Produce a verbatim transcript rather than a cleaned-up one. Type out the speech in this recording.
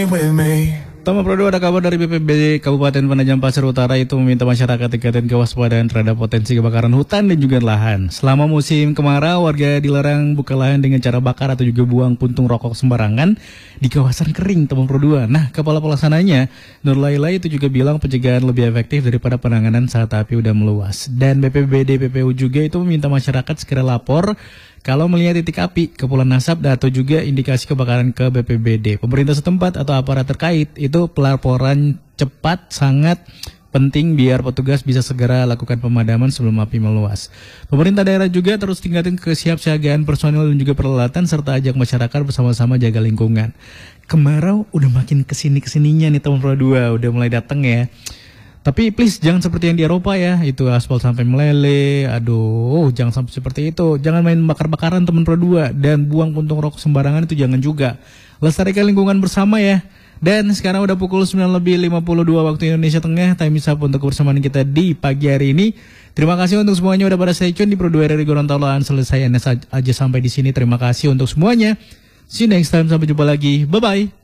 Tama Prodo, ada kabar dari B P B D Kabupaten Penajam Pasir Utara itu meminta masyarakat tingkatkan kewaspadaan terhadap potensi kebakaran hutan dan juga lahan. Selama musim kemarau, warga dilarang buka lahan dengan cara bakar atau juga buang puntung rokok sembarangan di kawasan kering, Tama Prodo. Nah, kepala pelaksananya Nur Laila itu juga bilang pencegahan lebih efektif daripada penanganan saat api udah meluas. Dan B P B D P P U juga itu meminta masyarakat segera lapor kalau melihat titik api, kepulan asap, atau juga indikasi kebakaran ke B P B D. Pemerintah setempat atau aparat terkait itu pelaporan cepat sangat penting biar petugas bisa segera lakukan pemadaman sebelum api meluas. Pemerintah daerah juga terus tingkatin kesiapsiagaan personil dan juga peralatan serta ajak masyarakat bersama-sama jaga lingkungan. Kemarau udah makin kesini-kesininya nih tahun dua, udah mulai datang ya. Tapi please jangan seperti yang di Eropa ya, itu aspal sampai meleleh, aduh jangan sampai seperti itu. Jangan main bakar-bakaran teman Pro dua dan buang puntung rokok sembarangan itu jangan juga. Lestarikan lingkungan bersama ya. Dan sekarang udah pukul sembilan lebih lima puluh dua waktu Indonesia Tengah, time is up untuk kebersamaan kita di pagi hari ini. Terima kasih untuk semuanya udah pada stay tune di Pro dua R R I Gorontalo. Selesai aja sampai di sini. Terima kasih untuk semuanya. See you next time, sampai jumpa lagi. Bye bye.